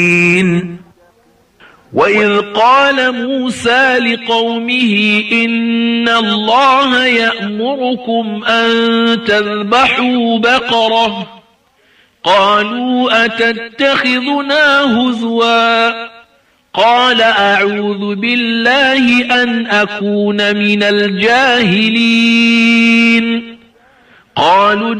وإذ قال موسى لقومه إن الله يأمركم أن تذبحوا بقرة قالوا أتتخذنا هزوا قال أعوذ بالله أن أكون من الجاهلين قالوا